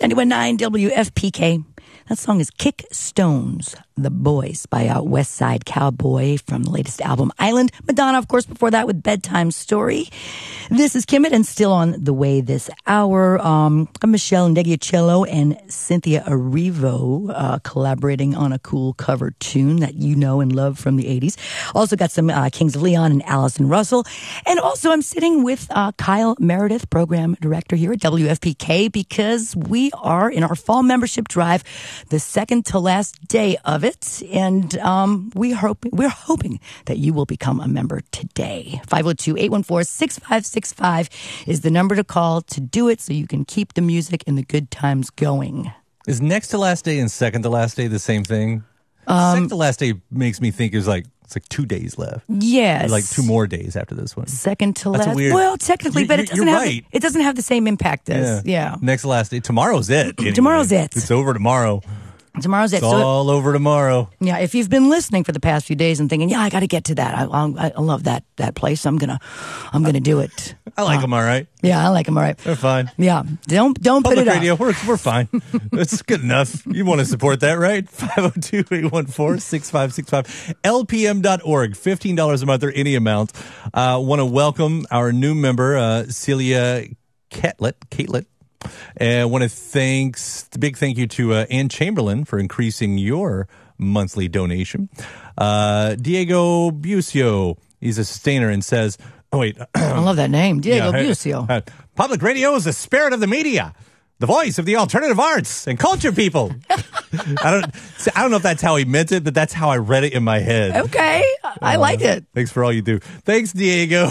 91.9 WFPK. That song is Kick Stones, The Boys by West Side Cowboy from the latest album, Island. Madonna, of course, before that with Bedtime Story. This is Kimmit, and still on the way this hour, Michelle Negiacello and Cynthia Erivo collaborating on a cool cover tune that you know and love from the 80s. Also got some Kings of Leon and Allison Russell. And also I'm sitting with Kyle Meredith, program director here at WFPK, because we are in our fall membership drive, the second to last day of it, and we're hoping that you will become a member today. 502-814-6565 is the number to call to do it, so you can keep the music and the good times going. Is next to last day and second to last day the same thing? Second to last day makes me think it's like 2 days left. Yes, like 2 more days after this one. Second to last. Weird, well, technically, but it doesn't have. Right. It doesn't have the same impact as Next to last day. Tomorrow's it. Anyway. Tomorrow's it. It's over tomorrow. Tomorrow's it. It's all over tomorrow. Yeah, if you've been listening for the past few days and thinking, I got to get to that. I love that place. I'm gonna do it. I like them all right. Yeah, I like them all right. They're fine. Yeah, don't Public put it radio, up. we're fine. It's good enough. You want to support that, right? 502-814-6565. LPM.org, $15 a month or any amount. Want to welcome our new member, Celia Catlett. And I want to big thank you to Ann Chamberlain for increasing your monthly donation. Diego Busio, he's a sustainer and says, I love that name, Diego Busio. Public radio is the spirit of the media, the voice of the alternative arts and culture people. I don't know if that's how he meant it, but that's how I read it in my head. Okay, I like it. Thanks for all you do. Thanks, Diego.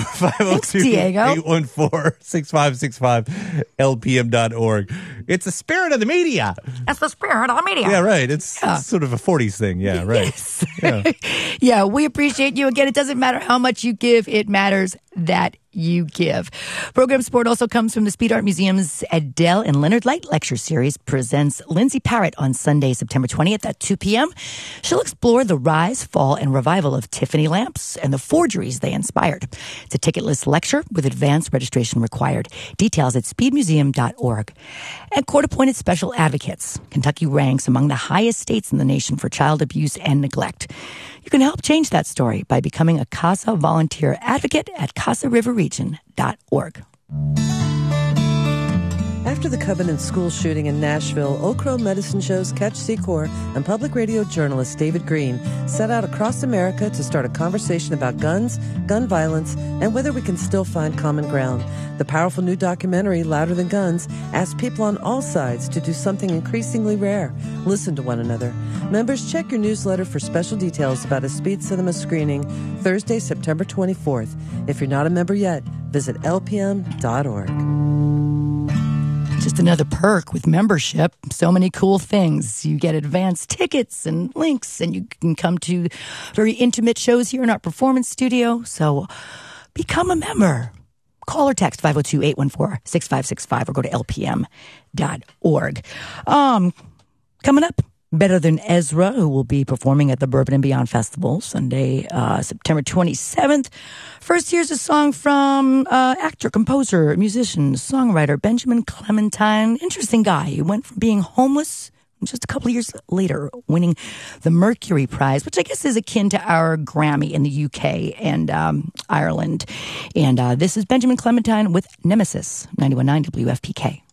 502-814-6565, LPM.org. It's the spirit of the media. That's the spirit of the media. Yeah, right. It's sort of a 40s thing. Yeah, right. Yes. Yeah. Yeah, we appreciate you. Again, it doesn't matter how much you give. It matters that you give. Program support also comes from the Speed Art Museum's Adele and Leonard Light Lecture Series presents Lindsay Parrott on Sunday, September 20th at 2 p.m. She'll explore the rise, fall, and revival of Tiffany lamps and the forgeries they inspired. It's a ticketless lecture with advanced registration required. Details at speedmuseum.org. And court-appointed special advocates. Kentucky ranks among the highest states in the nation for child abuse and neglect. You can help change that story by becoming a CASA volunteer advocate at CasaRiverRegion.org. After the Covenant School shooting in Nashville, Oak Crow Medicine Show's Catch Secor and public radio journalist David Green set out across America to start a conversation about guns, gun violence, and whether we can still find common ground. The powerful new documentary, Louder Than Guns, asks people on all sides to do something increasingly rare: listen to one another. Members, check your newsletter for special details about a speed cinema screening Thursday, September 24th. If you're not a member yet, visit lpm.org. Just another perk with membership. So many cool things. You get advanced tickets and links, and you can come to very intimate shows here in our performance studio. So become a member. Call or text 502-814-6565 or go to lpm.org. Coming up, Better Than Ezra, who will be performing at the Bourbon and Beyond Festival Sunday, September 27th. First, here's a song from actor, composer, musician, songwriter Benjamin Clementine. Interesting guy. He went from being homeless just a couple of years later, winning the Mercury Prize, which I guess is akin to our Grammy in the UK and Ireland. And this is Benjamin Clementine with Nemesis, 91.9 WFPK.